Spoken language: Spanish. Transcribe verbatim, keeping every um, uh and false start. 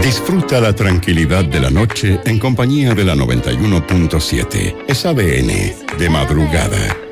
Disfruta la tranquilidad de la noche en compañía de la noventa y uno punto siete. Es A D N de madrugada.